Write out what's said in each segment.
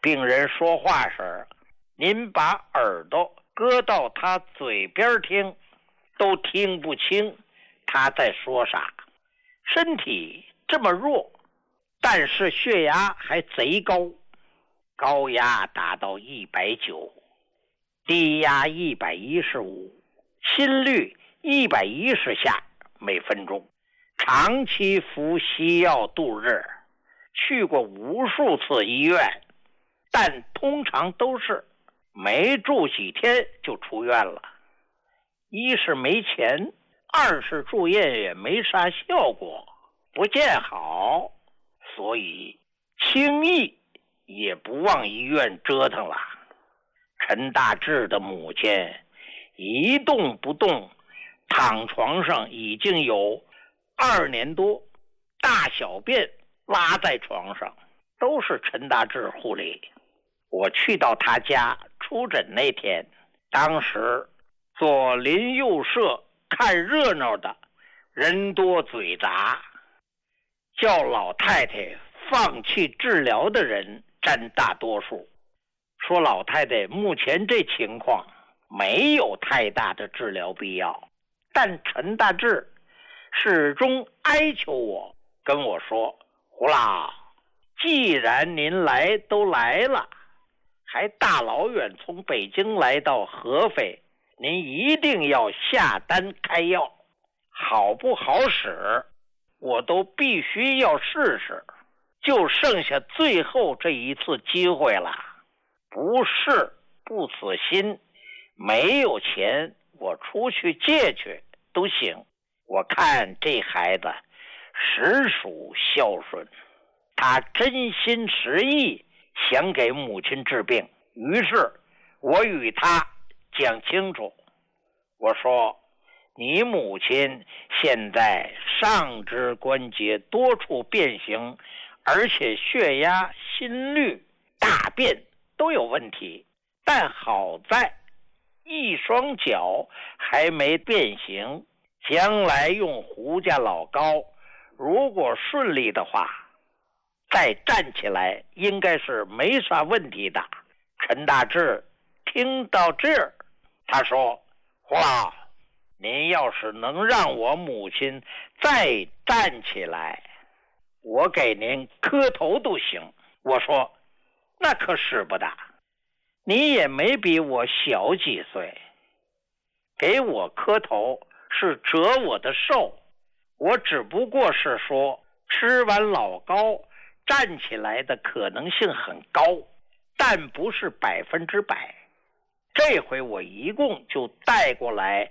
病人说话时，您把耳朵搁到他嘴边听，都听不清他在说啥。身体这么弱，但是血压还贼高，高压达到190，低压115，心率110下每分钟，长期服西药度日，去过无数次医院，但通常都是没住几天就出院了。一是没钱，二是住院也没啥效果，不见好，所以轻易也不往医院折腾了。陈大志的母亲一动不动，躺床上已经有2年多，大小便拉在床上，都是陈大志护理。我去到他家出诊那天，当时做邻幼社看热闹的人多嘴杂，叫老太太放弃治疗的人占大多数，说老太太目前这情况没有太大的治疗必要。但陈大志始终哀求我，跟我说，胡老，既然您都来了，还大老远从北京来到合肥，您一定要下单开药，好不好使我都必须要试试，就剩下最后这一次机会了，不试不死心，没有钱我出去借去都行。我看这孩子实属孝顺，他真心实意想给母亲治病。于是我与他讲清楚，我说，你母亲现在上肢关节多处变形，而且血压、心率、大便都有问题，但好在一双脚还没变形，将来用胡家老膏，如果顺利的话，再站起来应该是没啥问题的。陈大志听到这儿，他说，胡老，您要是能让我母亲再站起来，我给您磕头都行。我说，那可使不得，你也没比我小几岁，给我磕头是折我的寿，我只不过是说吃完老膏站起来的可能性很高，但不是100%。这回我一共就带过来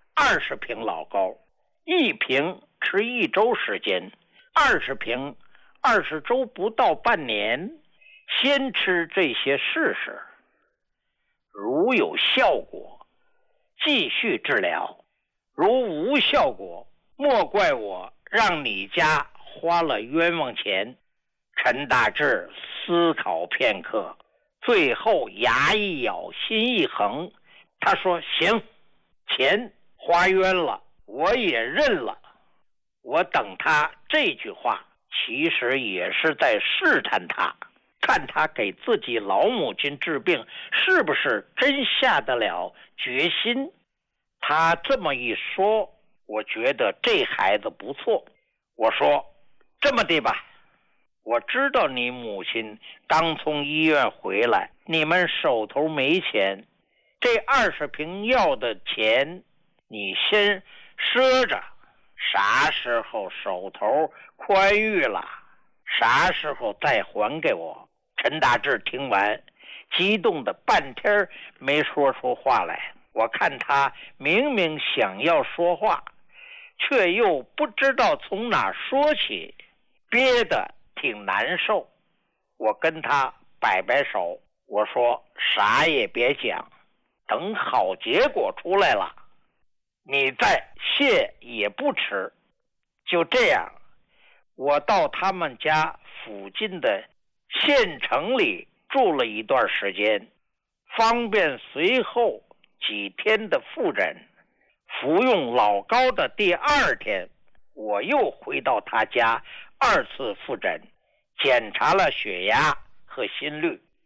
20瓶老膏，1瓶吃1周时间，20瓶20周不到半年，先吃这些试试，如有效果继续治疗，如无效果莫怪我让你家花了冤枉钱。陈大志思考片刻，最后牙一咬，心一横，他说，行，钱花冤了，我也认了。我等他这句话其实也是在试探他，看他给自己老母亲治病是不是真下得了决心。他这么一说，我觉得这孩子不错。我说，这么的吧，我知道你母亲刚从医院回来，你们手头没钱，这20瓶药的钱你先赊着，啥时候手头宽裕了，啥时候再还给我。陈大志听完，激动的半天没说出话来。我看他明明想要说话，却又不知道从哪说起，憋得挺难受。我跟他摆摆手，我说，啥也别讲，等好结果出来了，你再谢也不迟。就这样，我到他们家附近的县城里住了一段时间，方便随后几天的复诊。服用老膏的第2天，我又回到他家2次复诊，检查了血压和心率。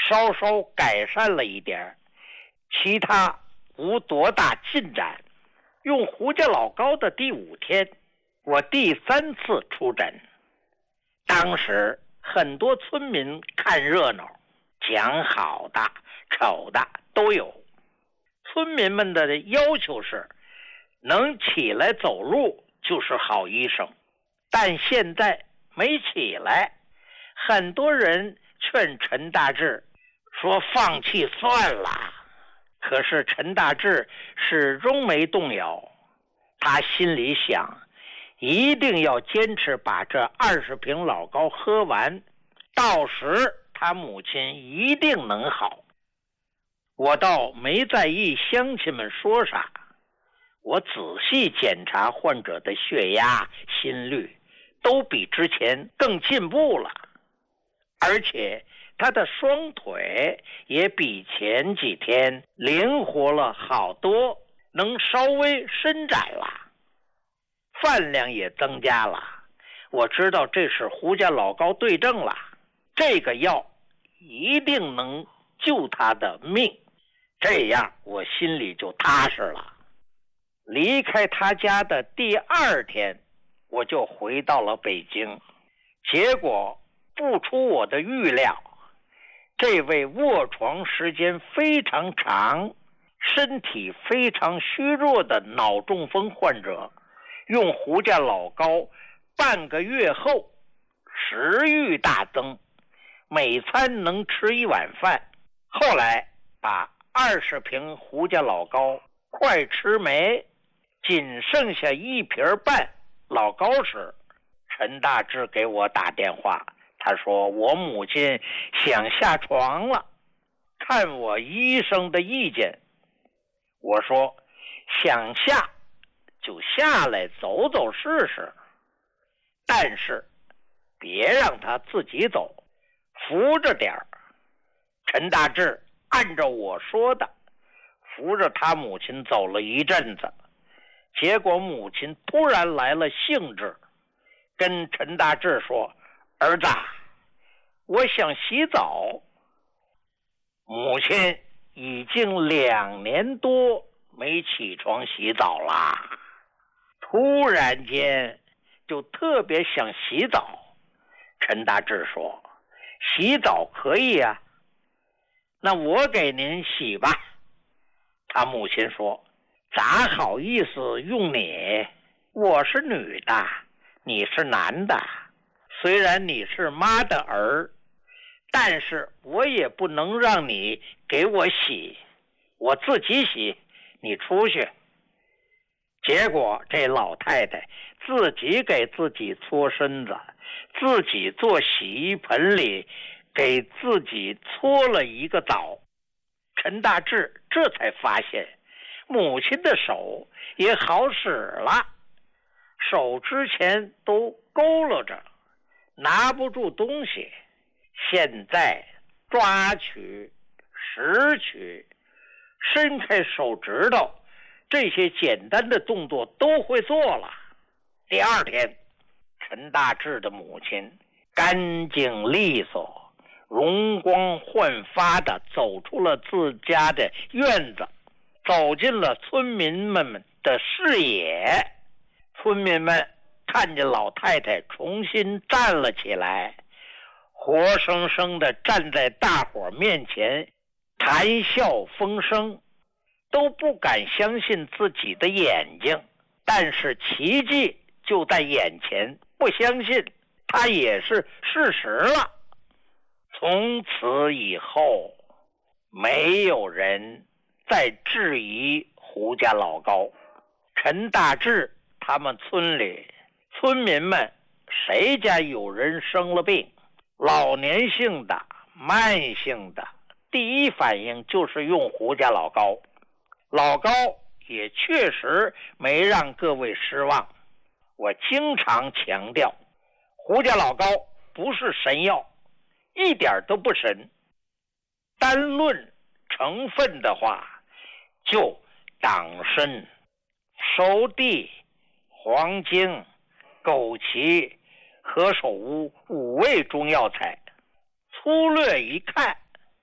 稍稍改善了一点，其他无多大进展。用胡家老高的第5天，我第3次出诊。当时很多村民看热闹，讲好的丑的都有。村民们的要求是能起来走路就是好医生，但现在没起来，很多人劝陈大志说放弃算了。可是陈大志始终没动摇，他心里想，一定要坚持把这20瓶老高喝完，到时他母亲一定能好。我倒没在意乡亲们说啥，我仔细检查患者的血压、心率，都比之前更进步了，而且他的双腿也比前几天灵活了好多，能稍微伸展了，饭量也增加了。我知道这是胡家老高对症了，这个药一定能救他的命，这样我心里就踏实了。离开他家的第2天，我就回到了北京。结果不出我的预料，这位卧床时间非常长、身体非常虚弱的脑中风患者，用胡家老高半个月后，食欲大增，每餐能吃1碗饭。后来把20瓶胡家老高快吃没，仅剩下1瓶半老高时，陈大志给我打电话，他说我母亲想下床了，看我医生的意见。我说想下就下来走走试试，但是别让他自己走，扶着点儿。陈大志按照我说的扶着他母亲走了一阵子，结果母亲突然来了兴致，跟陈大志说，儿子，我想洗澡。母亲已经2年多没起床洗澡啦，突然间就特别想洗澡。陈大志说，洗澡可以啊，那我给您洗吧。他母亲说，咋好意思用你，我是女的，你是男的，虽然你是妈的儿，但是我也不能让你给我洗，我自己洗，你出去。结果这老太太自己给自己搓身子，自己坐洗衣盆里给自己搓了一个澡。陈大志这才发现母亲的手也好使了，手之前都佝偻着，拿不住东西，现在抓取、拾取、伸开手指头，这些简单的动作都会做了。第2天，陈大志的母亲干净利索、容光焕发地走出了自家的院子，走进了村民们的视野。村民们看见老太太重新站了起来，活生生地站在大伙面前，谈笑风生，都不敢相信自己的眼睛。但是奇迹就在眼前，不相信它也是事实了。从此以后，没有人再质疑胡家老高。陈大志他们村里村民们谁家有人生了病，老年性的、慢性的，第一反应就是用胡家老高。老高也确实没让各位失望。我经常强调，胡家老高不是神药，一点都不神。单论成分的话，就党参、熟地、黄精、枸杞、何首乌5味中药材。粗略一看，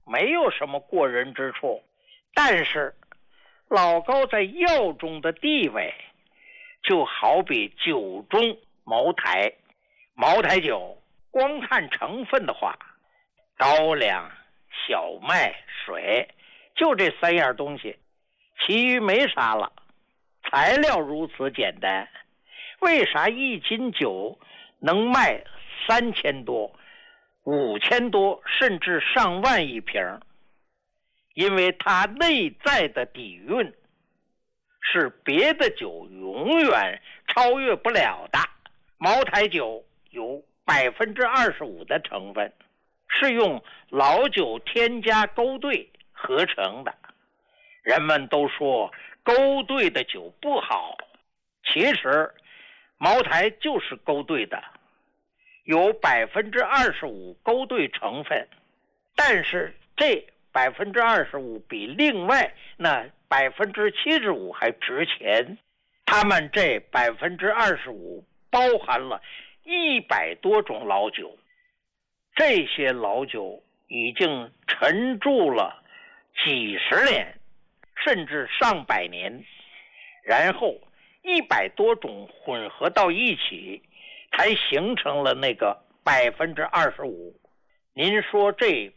没有什么过人之处，但是老高在药中的地位就好比酒中茅台。茅台酒光看成分的话，高粱、小麦、水，就这3样东西，其余没啥了。材料如此简单，为啥1斤酒能卖3000多、5000多，甚至上万一瓶？因为它内在的底蕴是别的酒永远超越不了的。茅台酒有25%的成分，是用老酒添加勾兑合成的。人们都说勾兑的酒不好，其实茅台就是勾兑的，有25%勾兑成分，但是这25%比另外那75%还值钱。他们这25%包含了100多种老酒，这些老酒已经陈筑了几十年，甚至上百年，然后100多种混合到一起，才形成了那个25%。您说这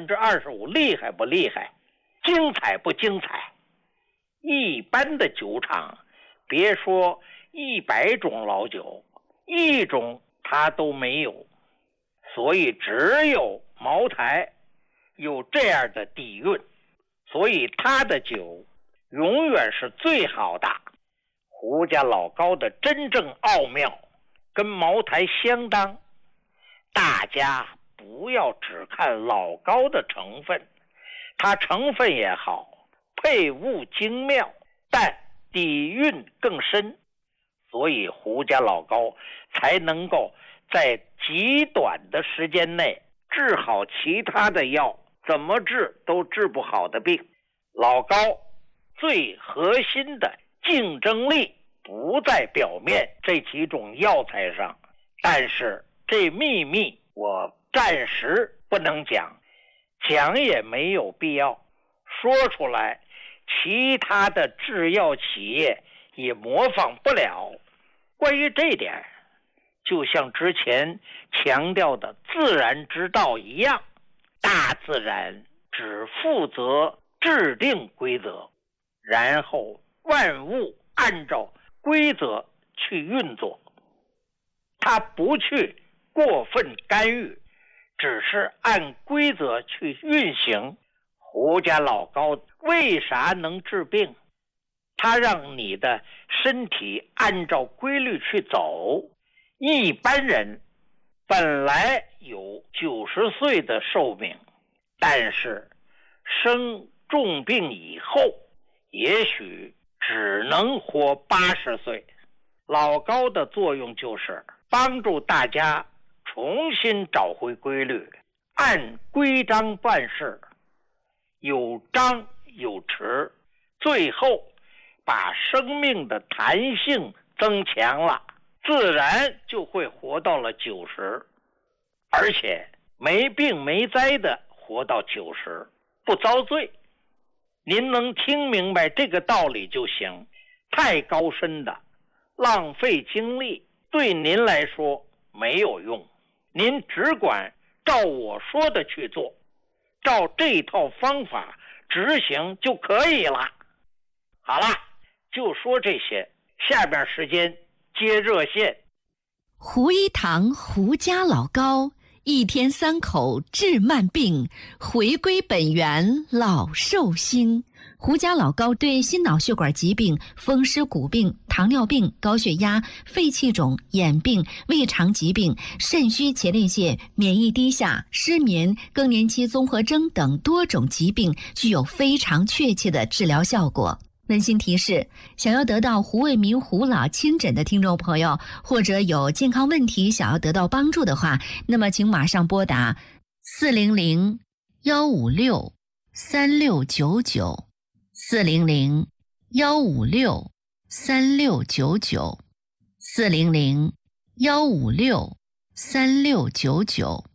25%厉害不厉害？精彩不精彩？一般的酒厂，别说100种老酒，1种它都没有。所以只有茅台有这样的底蕴，所以它的酒永远是最好的。胡家老高的真正奥妙跟茅台相当，大家不要只看老高的成分，它成分也好，配物精妙，但底蕴更深，所以胡家老高才能够在极短的时间内治好其他的药怎么治都治不好的病。老高最核心的竞争力不在表面这几种药材上，但是这秘密我暂时不能讲，讲也没有必要，说出来其他的制药企业也模仿不了。关于这点，就像之前强调的自然之道一样，大自然只负责制定规则，然后万物按照规则去运作，它不去过分干预，只是按规则去运行。胡家老高为啥能治病？他让你的身体按照规律去走。一般人本来有90岁的寿命，但是生重病以后也许只能活80岁。老高的作用就是帮助大家重新找回规律，按规章办事，有张有弛，最后把生命的弹性增强了，自然就会活到了90，而且没病没灾的活到90，不遭罪。您能听明白这个道理就行，太高深的浪费精力对您来说没有用，您只管照我说的去做，照这套方法执行就可以了。好了，就说这些，下边时间接热线。 胡一堂胡家老高1天3口治慢病，回归本源老寿星。胡家老高对心脑血管疾病、风湿骨病、糖尿病、高血压、肺气肿、眼病、胃肠疾病、肾虚前列腺、免疫低下、失眠、更年期综合征等多种疾病具有非常确切的治疗效果。温馨提示，想要得到胡卫民胡老亲诊的听众朋友，或者有健康问题想要得到帮助的话，那么请马上拨打400-156-3699 400-156-3699 400-156-3699。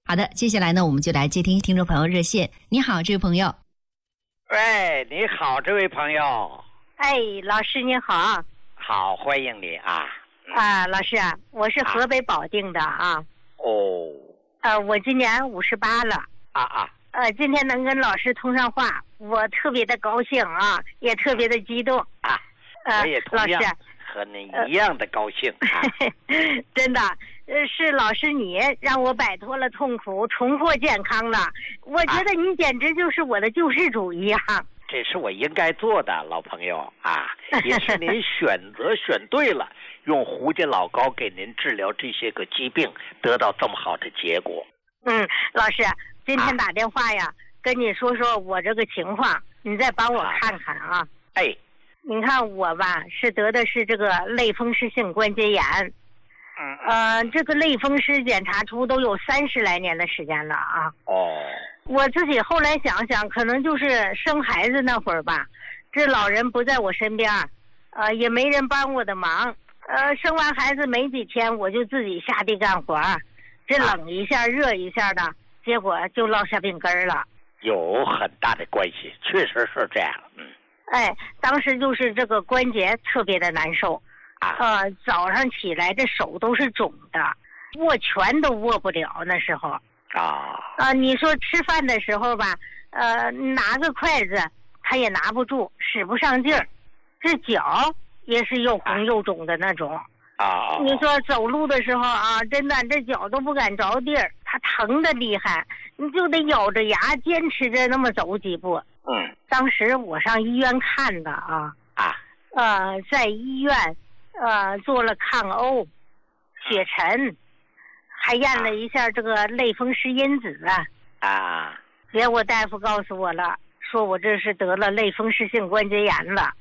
好的，接下来呢，我们就来接听听众朋友热线。你好，这位朋友。 喂，你好，这位朋友。 哎，老师你好。 好，欢迎你啊。 老师啊，我是河北保定的啊。我今年58了。今天能跟老师通上话，我特别的高兴啊，也特别的激动啊。我也同样和您一样的高兴啊。 真的，是老师你让我摆脱了痛苦，重获健康了。我觉得你简直就是我的救世主一样。 这是我应该做的，老朋友啊，也是您选对了，用胡家老高给您治疗这些个疾病，得到这么好的结果。 老师，今天打电话呀，跟你说说我这个情况，你再帮我看看啊。你看我吧，是得的是这个类风湿性关节炎。这个类风湿检查出都有30来年的时间了啊。我自己后来想想，可能就是生孩子那会儿吧，这老人不在我身边，也没人帮我的忙。生完孩子没几天，我就自己下地干活，这冷一下热一下的，结果就落下病根了。 有很大的关系，确实是这样。 当时就是这个关节特别的难受。早上起来这手都是肿的，握拳都握不了那时候。你说吃饭的时候吧，拿个筷子他也拿不住，使不上劲儿，这脚也是又红又肿的那种。你说走路的时候啊，真的这脚都不敢着地儿，它疼的厉害，你就得咬着牙坚持着那么走几步。当时我上医院看的啊。在医院做了抗欧、血沉，还验了一下这个类风湿因子结果大夫告诉我了，说我这是得了类风湿性关节炎了。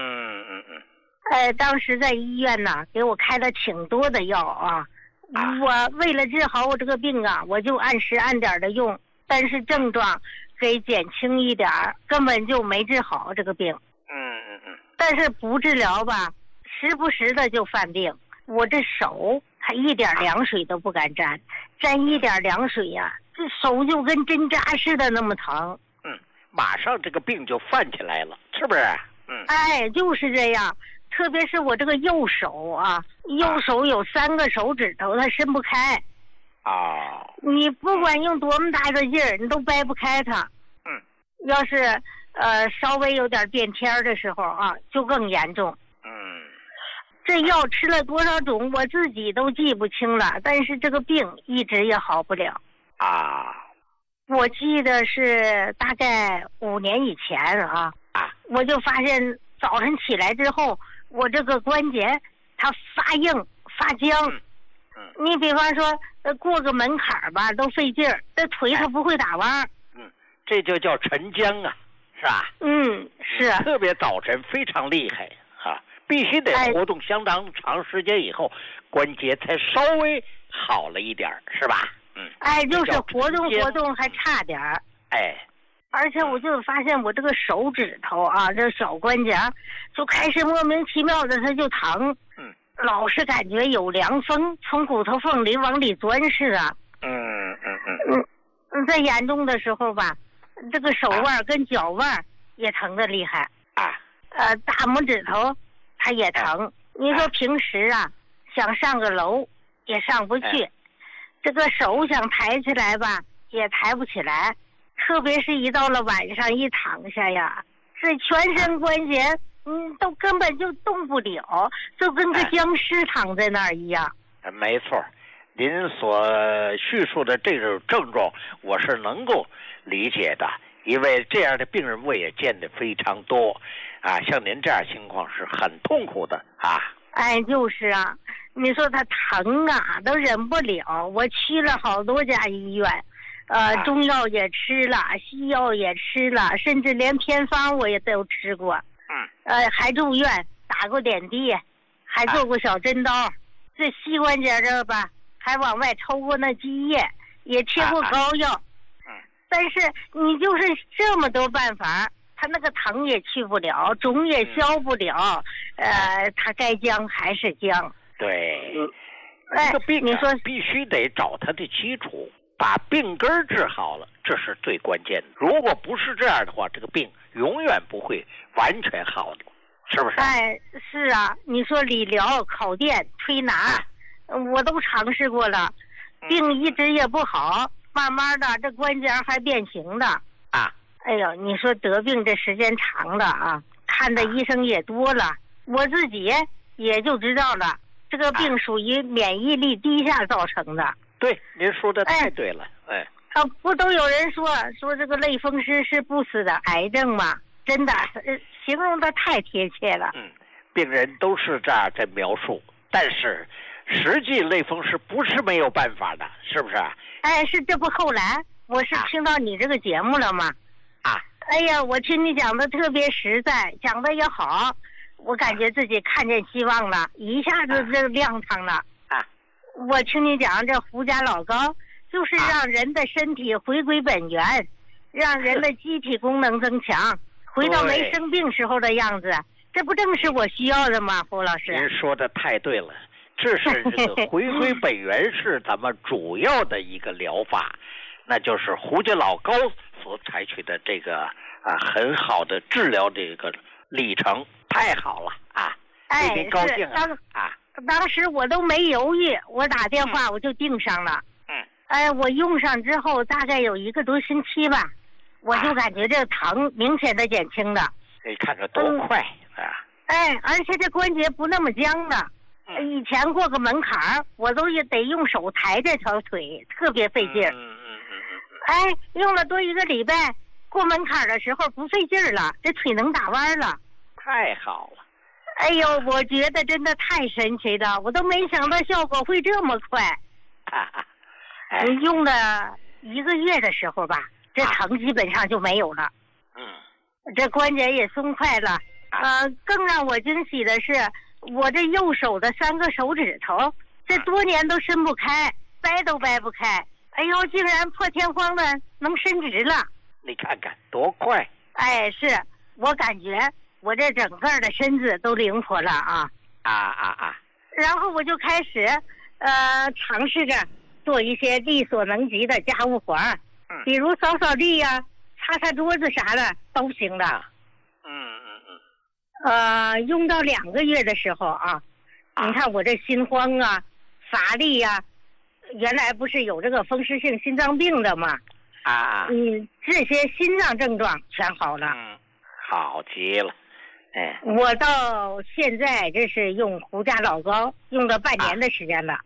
当时在医院呢，给我开了挺多的药啊。我为了治好我这个病啊，我就按时按点的用，但是症状给减轻一点，根本就没治好这个病。但是不治疗吧，时不时的就犯病。我这手还一点凉水都不敢沾，沾一点凉水呀，这手就跟针扎似的那么疼。 马上这个病就犯起来了，是不是？ 就是这样。特别是我这个右手啊，右手有3个手指头，它伸不开。你不管用多么大的劲儿，你都掰不开它。要是稍微有点变天的时候啊，就更严重。这药吃了多少种，我自己都记不清了，但是这个病一直也好不了。我记得是大概5年以前我就发现早晨起来之后，我这个关节它发硬发僵。你比方说过个门槛吧都费劲儿，这腿它不会打弯。 这就叫沉僵啊，是吧？ 是。 特别早晨非常厉害必须得活动相当长时间以后，关节才稍微好了一点，是吧？ 就是活动还差点。而且我就发现我这个手指头这小关节就开始莫名其妙的它就疼。老是感觉有凉风从骨头缝里往里钻似的。在严重的时候吧，这个手腕跟脚腕也疼得厉害。大拇指头它也疼。你说平时想上个楼也上不去，这个手想抬起来吧也抬不起来，特别是一到了晚上一躺下呀，这全身关节都根本就动不了，就跟个僵尸躺在那儿一样。 没错，您所叙述的这种症状我是能够理解的，因为这样的病人我也见得非常多像您这样情况是很痛苦的就是你说他疼都忍不了，我去了好多家医院，中药也吃了，西药也吃了，甚至连偏方我也都吃过。还住院打过点滴，还做过小针刀，这膝关节这吧还往外抽过那积液，也贴过膏药。但是你就是这么多办法，他那个疼也去不了，肿也消不了，他该僵还是僵。 对，这个病你说必须得找他的基础， 把病根治好了，这是最关键的。如果不是这样的话，这个病永远不会完全好的，是不是？ 哎，是啊，你说理疗、烤电、推拿，我都尝试过了，病一直也不好，慢慢的这关节还变形的啊。 哎呦，你说得病这时间长了啊，看的医生也多了，我自己也就知道了，这个病属于免疫力低下造成的。 对，您说的太对了。 不都有人说这个类风湿是不死的癌症吗？真的，形容的太贴切了。 病人都是这样在描述，但是实际类风湿不是没有办法的，是不是？ 哎，是，这不后来我是听到你这个节目了吗？哎呀，我听你讲的特别实在，讲的也好，我感觉自己看见希望了，一下子就亮堂了。我听你讲这胡家老膏，就是让人的身体回归本源，让人的机体功能增强，回到没生病时候的样子，这不正是我需要的吗，胡老师？ 您说的太对了，这是这个回归本源是咱们主要的一个疗法，那就是胡家老膏所采取的这个很好的治疗这个历程，太好了啊！为您高兴啊！ 当时我都没犹豫，我打电话我就订上了。我用上之后大概有1个多星期吧，我就感觉这疼明显的减轻了。 你看这多快啊！ 而且这关节不那么僵了。以前过个门槛我都也得用手抬这条腿，特别费劲儿。用了多1个礼拜，过门槛的时候不费劲儿了，这腿能打弯了。 太好了！ 哎呦，我觉得真的太神奇了，我都没想到效果会这么快。用了1个月的时候吧，这疼基本上就没有了。这关节也松快了。更让我惊喜的是，我这右手的3个手指头，这多年都伸不开，掰都掰不开。哎呦，竟然破天荒的能伸直了。 你看看多快！ 是我感觉我这整个的身子都灵活了啊！然后我就开始尝试着做一些力所能及的家务活儿，比如扫扫地呀、擦擦桌子啥的都行的。用到2个月的时候啊，你看我这心慌啊、乏力呀，原来不是有这个风湿性心脏病的吗？这些心脏症状全好了。 好极了。 我到现在这是用胡家老膏用了半年的时间了。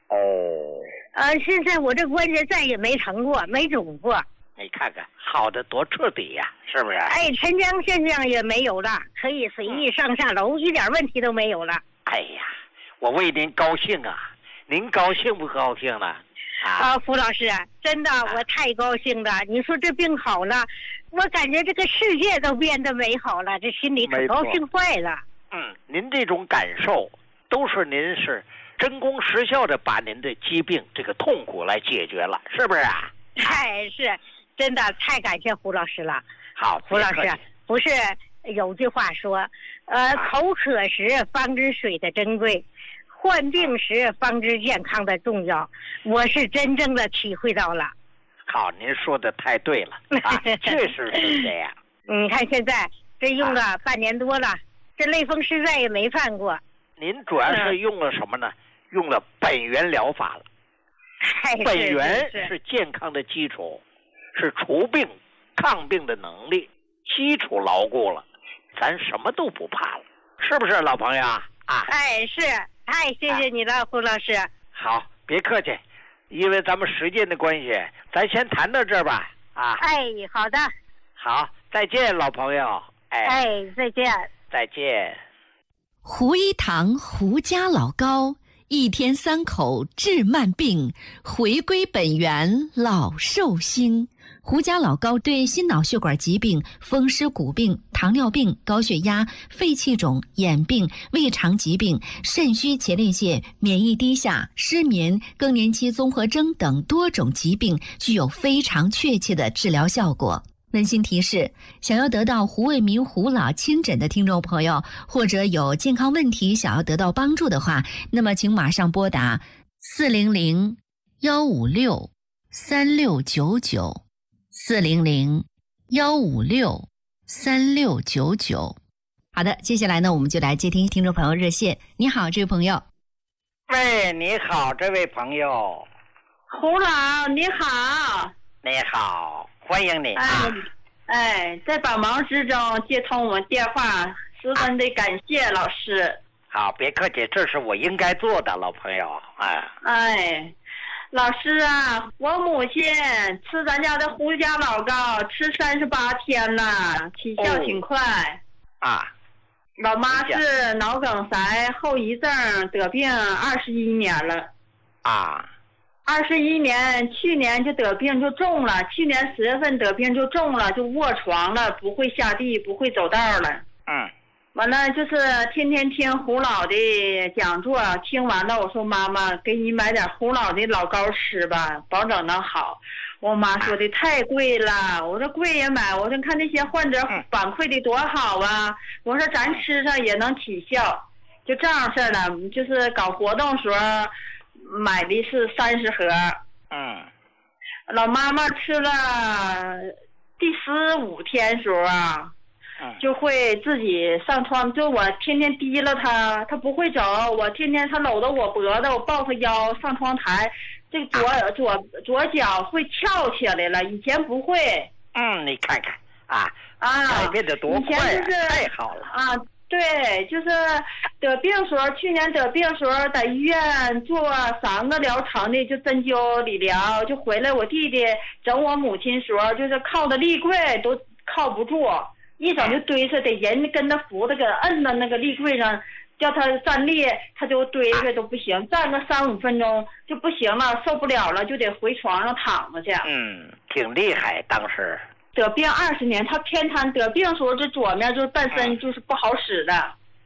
现在我这关节再也没疼过，没肿过。 你看看好的多彻底呀，是不是？ 沉僵现象也没有了，可以随意上下楼，一点问题都没有了。 我为您高兴啊！您高兴不高兴了？ 胡老师，真的我太高兴了。你说这病好了，我感觉这个世界都变得美好了，这心里可高兴坏了。 您这种感受都是您是真功实效的把您的疾病这个痛苦来解决了，是不是啊？ 是，真的太感谢胡老师了。 好， 胡老师，不是有句话说，口渴时方知水的珍贵，患病时方知健康的重要，我是真正的体会到了。 好，您说的太对了确实是这样。 你看现在这用了半年多了，这类风湿再也没犯过。 您主要是用了什么呢？用了本源疗法了。本源是健康的基础，是除病抗病的能力，基础牢固了，咱什么都不怕了，是不是老朋友是，太谢谢你了，胡老师。 好，别客气，因为咱们时间的关系，咱先谈到这儿吧。 好的。 好，再见，老朋友。 再见。 再见。 胡一堂胡家老膏，1天3口治慢病，回归本源老寿星。胡家老膏对心脑血管疾病、风湿骨病、糖尿病、高血压、肺气肿、眼病、胃肠疾病、肾虚前列腺、免疫低下、失眠、更年期综合征等多种疾病具有非常确切的治疗效果。温馨提示，想要得到胡卫民胡老亲诊的听众朋友，或者有健康问题想要得到帮助的话，那么请马上拨打400-156-6688 ，400-156-3699。好的，接下来呢，我们就来接听听众朋友热线。你好，这位朋友。 喂，你好，这位朋友。 胡老，你好。 你好，欢迎你啊。 在百忙之中接通我们电话，十分的感谢老师。 好，别客气，这是我应该做的，老朋友。 老师啊，我母亲吃咱家的胡家老膏吃38天了，起效挺快。老妈是脑梗塞后遗症得病21年了。21年，去年就得病就重了，去年10月份得病就重了，就卧床了，不会下地，不会走道了。完了就是天天听胡老的讲座，听完了我说妈妈给你买点胡老的老膏吃吧，保证能好。我妈说的太贵了，我说贵也买，我说看那些患者反馈的多好啊，我说咱吃上也能起效，就这样式了。就是搞活动时候买的是30盒。老妈妈吃了第15天时候就会自己上床，就我天天提了他不会走，我天天他搂着我脖子，我抱他腰上窗台，这个左脚会翘起来了，以前不会。 你看看改变的多快，太好了对，就是得病时候，去年得病时候在医院做3个疗程的，就针灸理疗，就回来我弟弟整我母亲时候，就是靠的立柜都靠不住，一整就堆着，得人跟他扶着，给摁到那个立柜上，叫他站立，他就堆着都不行，站个3-5分钟就不行了，受不了了，就得回床上躺着去。 挺厉害，当时。 得病20年，他偏瘫，得病时候这左面就是半身就是不好使的。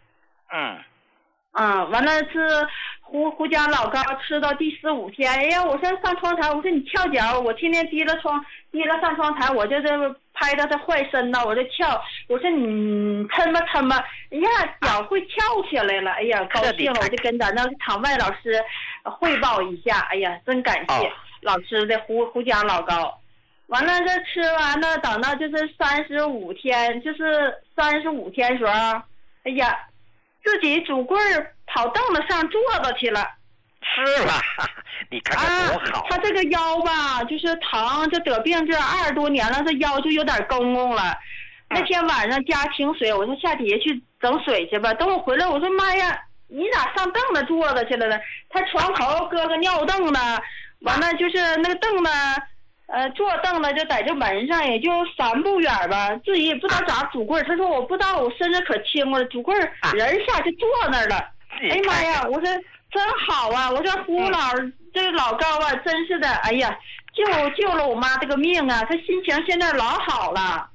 完了是胡家老膏吃到第15天，哎呀，我说上窗台，我说你翘脚，我天天提了上窗台，我就这拍到他坏身呢，我就翘，我说你抻吧，哎呀，脚会翘起来了，哎呀，高兴了，我就跟咱那场外老师汇报一下，哎呀，真感谢老师的胡家老膏。完了这吃完了，等到就是35天，就是35天时候，哎呀，自己拄棍跑凳子上坐着去了。 是了，你看看多好。 他这个腰吧，就是疼，这得病这20多年了，这腰就有点公公了。那天晚上家停水，我说下底下去整水去吧。等我回来，我说妈呀，你咋上凳子坐着去了呢？他床头搁个尿凳子，完了就是那个凳子。坐凳子就在这门上，也就3步远吧，自己也不知道咋拄棍。他说我不知道，我身子可轻了，拄棍人下去坐那儿了。哎呀妈呀，我说真好啊，我说胡老这个老高啊，真是的，哎呀，救了我妈这个命啊，他心情现在老好了。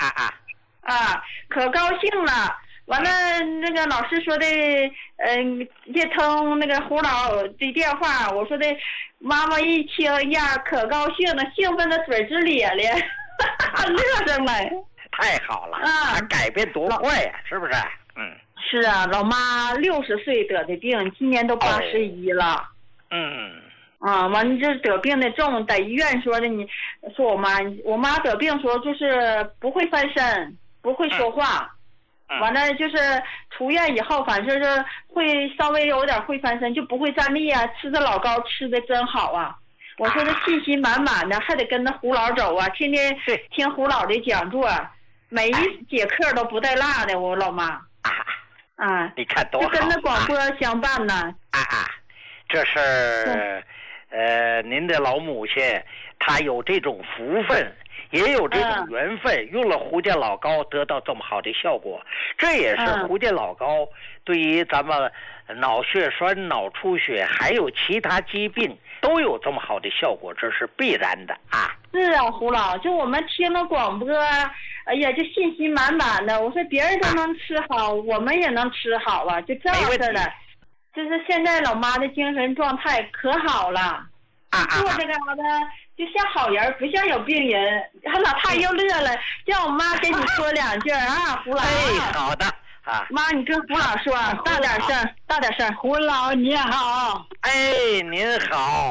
可高兴了。完了，那个老师说的，接通那个胡老的电话，我说的，妈妈一听呀，可高兴了，兴奋的水直咧咧，乐上来。 太好了他改变多快呀，是不是？ 是啊，老妈60岁得的病，今年都81了。完了这得病的重，在医院说的，你说我妈得病时候就是不会翻身，不会说话。完了就是出院以后，反正是会稍微有点会翻身，就不会站立啊。吃的老高吃的真好啊！我说他信心满满的，还得跟着胡老走啊，天天听胡老的讲座，每一节课都不带落的。我老妈你看多好， 就跟着广播相伴呢。 这是您的老母亲，她有这种福分。也有这种缘分，用了胡家老膏得到这么好的效果，这也是胡家老膏对于咱们脑血栓、脑出血还有其他疾病都有这么好的效果，这是必然的是啊，胡老，就我们听了广播，哎呀，就信心满满的。我说别人都能吃好，我们也能吃好啊，就这样式的。就是现在老妈的精神状态可好了，做这个的。就像好人，不像有病人。老太又乐了，叫我妈跟你说2句胡老。 好的妈，你跟胡老说，大点声。胡老你好。 您好，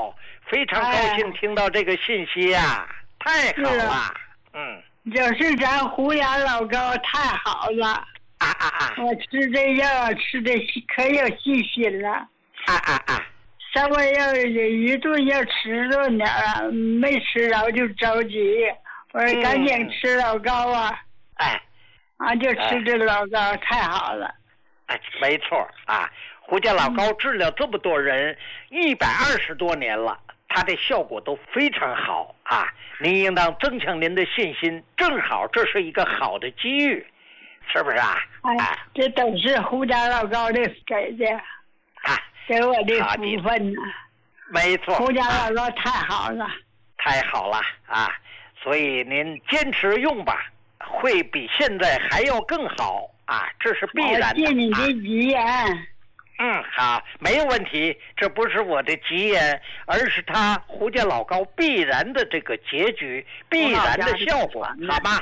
非常高兴听到这个信息呀，太好了。 就是咱胡家老高太好了。我吃这药吃的可有细心了。稍微要一顿要吃着点儿，没吃着就着急，我说赶紧吃老高啊。就吃这老高太好了。 没错啊，胡家老高治疗这么多人120多年了，它的效果都非常好啊！您应当增强您的信心，正好这是一个好的机遇，是不是啊？ 这都是胡家老高的给的，给我的福分呢。 没错， 胡家老高太好了， 太好了啊！所以您坚持用吧，会比现在还要更好啊！这是必然的。 谢你的吉言。 好，没有问题。这不是我的吉言，而是他胡家老高必然的这个结局，必然的效果，好吗？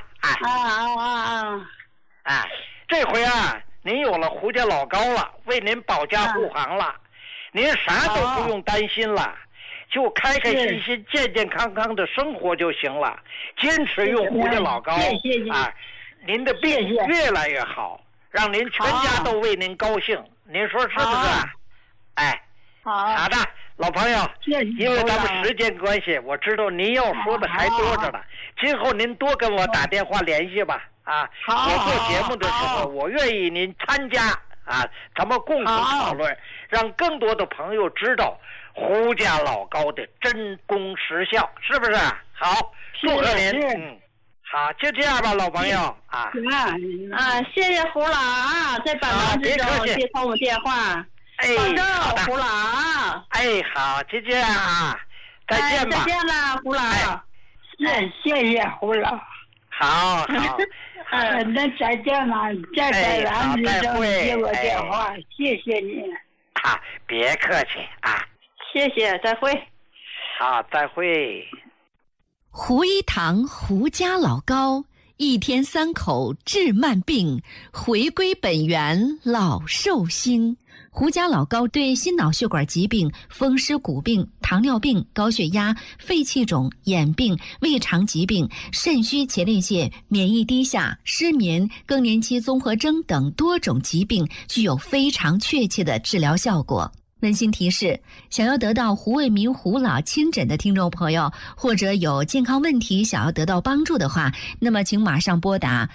这回啊，您有了胡家老高了，为您保驾护航了，您啥都不用担心了，就开开心心、健健康康的生活就行了。坚持用胡家老高，您的病越来越好，让您全家都为您高兴。您说是不是？好的，老朋友，因为咱们时间关系，我知道您要说的还多着呢。今后您多跟我打电话联系吧。我做节目的时候，我愿意您参加咱们共同讨论，让更多的朋友知道胡家老高的真功实效，是不是？好，祝贺您。好，就这样吧，老朋友谢谢胡老啊，在百忙之中接通我电话，保重胡老啊。 好，就这样啊，再见吧。 再见了，胡老。 谢谢胡老。 好， 那再见了，在百忙之中接我电话，谢谢你。 别客气啊。 谢谢，再会。 好，再会。 胡一堂胡家老高，一天3口治慢病，回归本源老寿星。胡家老高对心脑血管疾病、风湿骨病、糖尿病、高血压、肺气肿、眼病、胃肠疾病、肾虚前列腺、免疫低下、失眠、更年期综合征等多种疾病具有非常确切的治疗效果。温馨提示：想要得到胡卫民胡老亲诊的听众朋友，或者有健康问题想要得到帮助的话，那么请马上拨打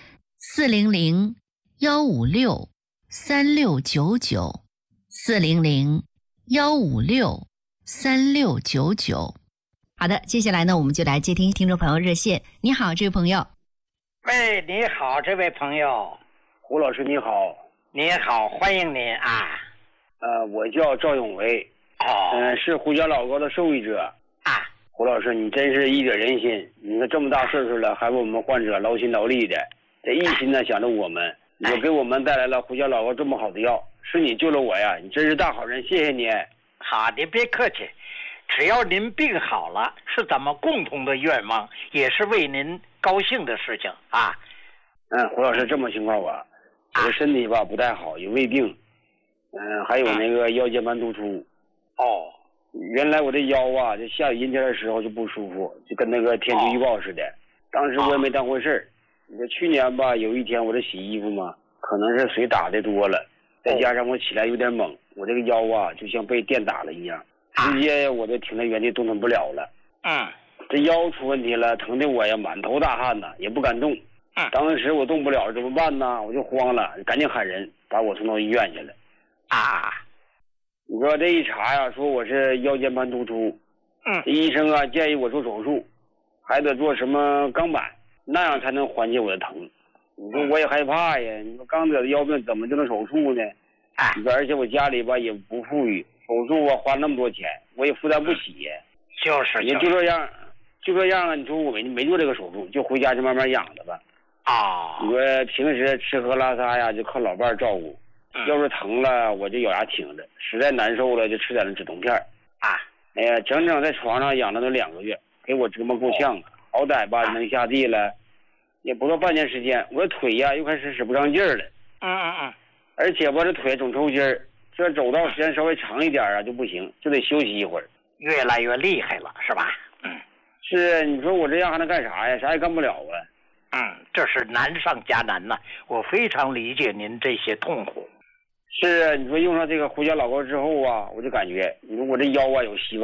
400-156-3699，400-156-3699。好的，接下来呢，我们就来接听听众朋友热线。你好，这位朋友。 你好，这位朋友。 胡老师你好。 你好，欢迎您啊。 我叫赵永维，是胡家老高的受益者。胡老师，你真是义者仁心，你看这么大岁数了，还为我们患者劳心劳力的，这一心呢想着我们，你给我们带来了胡家老高这么好的药，是你救了我呀，你真是大好人，谢谢你。 好，您别客气，只要您病好了，是咱们共同的愿望，也是为您高兴的事情啊。 胡老师，这么情况我的身体吧不太好，有胃病。还有那个腰间盘突出。原来我这腰啊，就下雨阴天的时候就不舒服，就跟那个天气预报似的。当时我也没当回事儿。你说去年吧，有一天我这洗衣服嘛，可能是水打的多了，再加上我起来有点猛，我这个腰啊就像被电打了一样，直接我就停在原地动弹不了了。这腰出问题了，疼的我呀满头大汗呐，也不敢动。当时我动不了，怎么办呢？我就慌了，赶紧喊人把我送到医院去了。你说这一查呀，说我是腰间盘突出。医生啊建议我做手术，还得做什么钢板，那样才能缓解我的疼。你说我也害怕呀，你说刚得的腰病怎么就能手术呢？你说而且我家里吧也不富裕，手术啊花那么多钱，我也负担不起。你就这样啊，你说我没做这个手术，就回家就慢慢养着吧。你说平时吃喝拉撒呀就靠老伴照顾。要是疼了我就咬牙挺着，实在难受了就吃点止痛片。整整在床上养了都2个月，给我折磨够呛了。好歹吧能下地了，也不到半年时间，我的腿呀又开始使不上劲儿了。而且吧这腿总抽筋儿，这走道时间稍微长一点啊就不行，就得休息一会儿。 越来越厉害了，是吧？ 是，你说我这样还能干啥呀？啥也干不了啊。 这是难上加难呐，我非常理解您这些痛苦。 是，你说用上这个胡椒老膏之后啊，我就感觉，你说我这腰啊有希望。